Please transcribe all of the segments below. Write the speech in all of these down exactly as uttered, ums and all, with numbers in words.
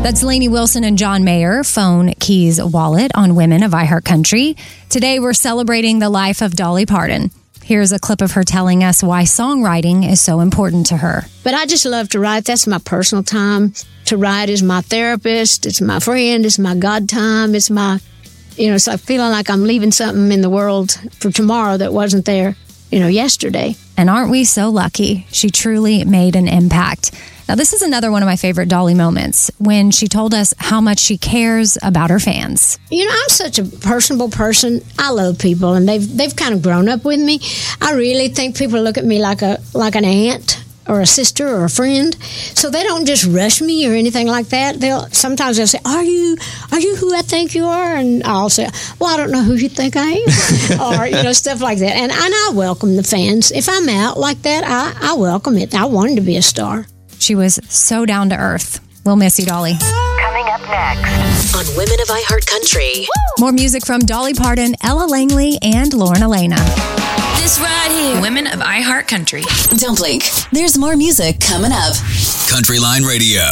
That's Lainey Wilson and John Mayer, Phone, Keys, Wallet on Women of iHeartCountry. Today, we're celebrating the life of Dolly Parton. Here's a clip of her telling us why songwriting is so important to her. But I just love to write. That's my personal time. To write is my therapist. It's my friend. It's my God time. It's my, you know, it's like feeling like I'm leaving something in the world for tomorrow that wasn't there, you know, yesterday. And aren't we so lucky? She truly made an impact. Now, this is another one of my favorite Dolly moments, when she told us how much she cares about her fans. You know, I'm such a personable person. I love people, and they've they've kind of grown up with me. I really think people look at me like a like an aunt or a sister or a friend, so they don't just rush me or anything like that. They'll sometimes they'll say, "Are you are you who I think you are?" And I'll say, "Well, I don't know who you think I am," or you know, stuff like that. And and I welcome the fans. If I'm out like that, I I welcome it. I wanted to be a star. She was so down to earth. We'll miss you, Dolly. Coming up next on Women of iHeartCountry. More music from Dolly Parton, Ella Langley, and Lauren Elena. This right here, Women of iHeartCountry. Don't blink. There's more music coming up. Country Line Radio.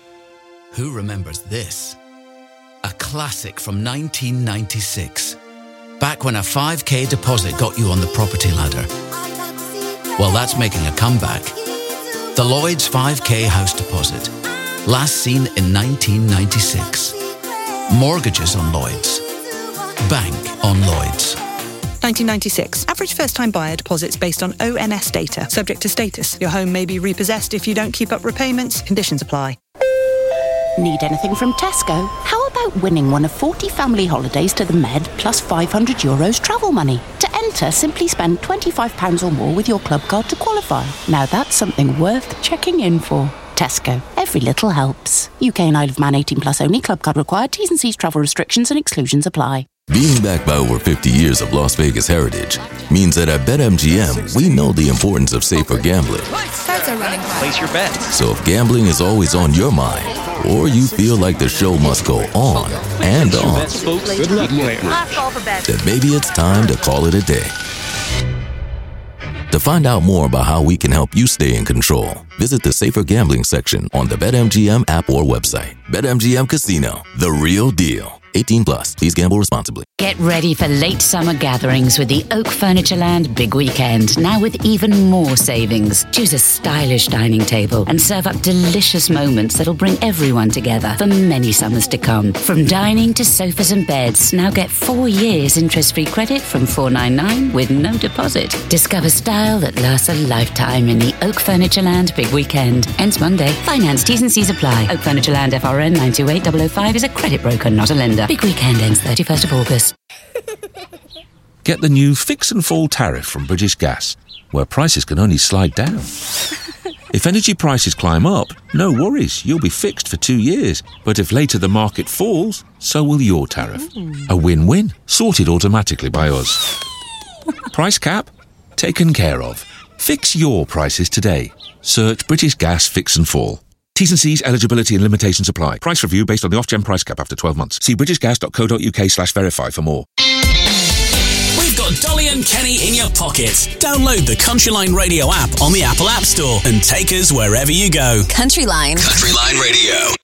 Who remembers this? A classic from nineteen ninety-six. Back when a five K deposit got you on the property ladder. Well, that's making a comeback. The Lloyds five K house deposit. Last seen in nineteen ninety-six. Mortgages on Lloyds. Bank on Lloyds. nineteen ninety-six. Average first-time buyer deposits based on O N S data. Subject to status. Your home may be repossessed if you don't keep up repayments. Conditions apply. Need anything from Tesco? How about winning one of forty family holidays to the Med plus five hundred euros travel money? To enter, simply spend twenty-five pounds or more with your club card to qualify. Now that's something worth checking in for. Tesco. Every little helps. U K and Isle of Man eighteen plus only. Club card required. T's and C's travel restrictions and exclusions apply. Being backed by over fifty years of Las Vegas heritage means that at BetMGM, we know the importance of safer gambling. Place your bet. So if gambling is always on your mind, or you feel like the show must go on and on, then maybe it's time to call it a day. To find out more about how we can help you stay in control, visit the Safer Gambling section on the BetMGM app or website. BetMGM Casino, the real deal. eighteen plus. Please gamble responsibly. Get ready for late summer gatherings with the Oak Furnitureland Big Weekend, now with even more savings. Choose a stylish dining table and serve up delicious moments that'll bring everyone together for many summers to come. From dining to sofas and beds, now get four years interest-free credit from four ninety-nine with no deposit. Discover style that lasts a lifetime in the Oak Furnitureland Big Weekend. Ends Monday. Finance T's and C's apply. Oak Furnitureland F R N nine two eight zero zero five is a credit broker, not a lender. Big Weekend ends thirty-first of August. Get the new Fix and Fall tariff from British Gas, where prices can only slide down. If energy prices climb up, no worries, you'll be fixed for two years. But if later the market falls, so will your tariff. Mm. A win-win, sorted automatically by us. Price cap? Taken care of. Fix your prices today. Search British Gas Fix and Fall. T's and C's, eligibility and limitations apply. Price review based on the Ofgem price cap after twelve months. See britishgas.co.uk slash verify for more. We've got Dolly and Kenny in your pocket. Download the Country Line Radio app on the Apple App Store and take us wherever you go. Country Line. Country Line Radio.